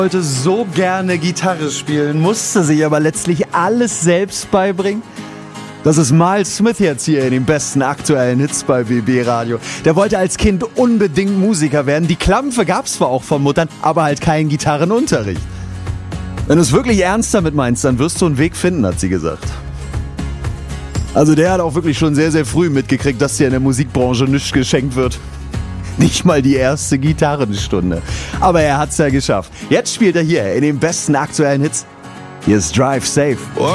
Wollte so gerne Gitarre spielen, musste sich aber letztlich alles selbst beibringen. Das ist Miles Smith jetzt hier in den besten aktuellen Hits bei BB Radio. Der wollte als Kind unbedingt Musiker werden. Die Klampfe gab's zwar auch von Muttern, aber halt keinen Gitarrenunterricht. Wenn du es wirklich ernst damit meinst, dann wirst du einen Weg finden, hat sie gesagt. Also der hat auch wirklich schon sehr, sehr früh mitgekriegt, dass dir in der Musikbranche nichts geschenkt wird. Nicht mal die erste Gitarrenstunde. Aber er hat's ja geschafft. Jetzt spielt er hier in den besten aktuellen Hits. Hier ist Drive Safe.